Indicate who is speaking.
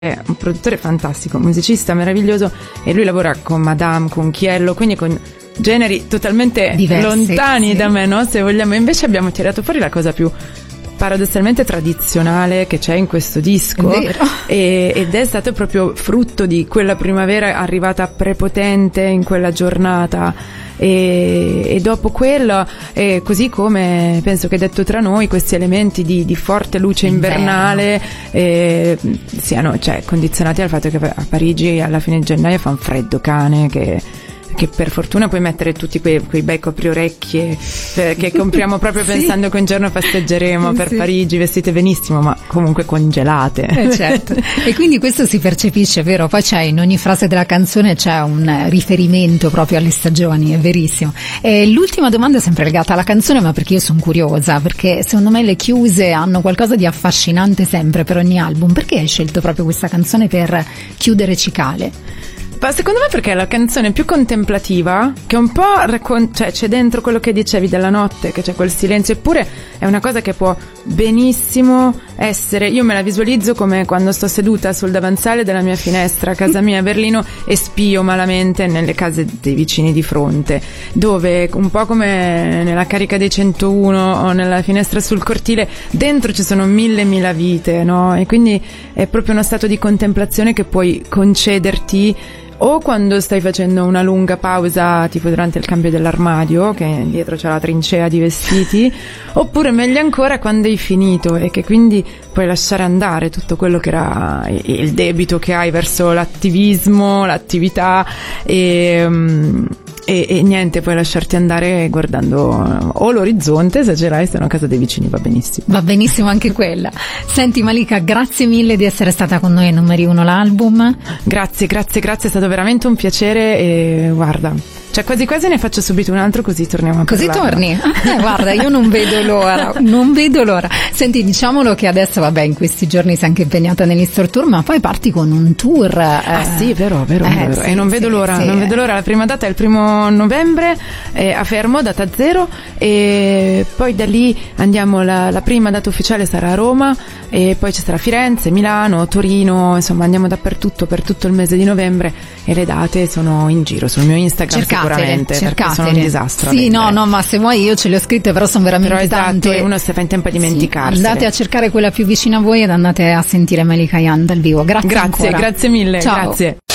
Speaker 1: è un produttore fantastico, un musicista meraviglioso, e lui lavora con Madame, con Chiello, quindi con generi totalmente diversi, lontani da me, no? Se vogliamo. Invece abbiamo tirato fuori la cosa più paradossalmente tradizionale che c'è in questo disco, ed è stato proprio frutto di quella primavera arrivata prepotente in quella giornata, e dopo quello, così come penso che detto tra noi, questi elementi di forte luce invernale siano, cioè, condizionati dal fatto che a Parigi alla fine di gennaio fa un freddo cane che per fortuna puoi mettere tutti quei bei copriorecchie che compriamo proprio pensando che un giorno festeggeremo per Parigi, vestite benissimo ma comunque congelate.
Speaker 2: Certo. E quindi questo si percepisce, vero? Poi c'è in ogni frase della canzone c'è un riferimento proprio alle stagioni, è verissimo. E l'ultima domanda è sempre legata alla canzone, ma perché io sono curiosa, perché secondo me le chiuse hanno qualcosa di affascinante sempre per ogni album. Perché hai scelto proprio questa canzone per chiudere Cicale?
Speaker 1: Ma secondo me perché è la canzone più contemplativa, che un po' cioè c'è dentro quello che dicevi della notte, che c'è quel silenzio, eppure è una cosa che può benissimo essere, io me la visualizzo come quando sto seduta sul davanzale della mia finestra a casa mia a Berlino e spio malamente nelle case dei vicini di fronte, dove un po' come nella carica dei 101 o nella finestra sul cortile, dentro ci sono mille vite, no? E quindi è proprio uno stato di contemplazione che puoi concederti o quando stai facendo una lunga pausa, tipo durante il cambio dell'armadio, che dietro c'è la trincea di vestiti, oppure meglio ancora quando hai finito e che quindi puoi lasciare andare tutto quello che era il debito che hai verso l'attivismo, l'attività e niente, puoi lasciarti andare guardando o l'orizzonte se ce l'hai, se no a casa dei vicini va benissimo.
Speaker 2: Va benissimo anche quella. Senti Malika, grazie mille di essere stata con noi a Numeri 1 l'album.
Speaker 1: Grazie, è stato veramente un piacere e guarda, cioè quasi ne faccio subito un altro così torniamo a parlare.
Speaker 2: Così torni? Guarda, io non vedo l'ora. Senti, diciamolo che adesso, vabbè, in questi giorni sei anche impegnata nell'History Tour, ma poi parti con un tour.
Speaker 1: Sì, vero. Sì, e non vedo l'ora, la prima data è il 1 novembre a Fermo, data 0, e poi da lì andiamo, la prima data ufficiale sarà a Roma, e poi ci sarà Firenze, Milano, Torino, insomma andiamo dappertutto per tutto il mese di novembre, e le date sono in giro sul mio Instagram. Sicuramente, perché sono un disastro.
Speaker 2: Sì, no, ma se vuoi io ce le ho scritte, però sono veramente tante.
Speaker 1: Esatto, e uno si fa in tempo a dimenticarsene.
Speaker 2: Andate a cercare quella più vicina a voi ed andate a sentire Malika Ayane dal vivo. Grazie
Speaker 1: mille.
Speaker 2: Ciao.
Speaker 1: Grazie.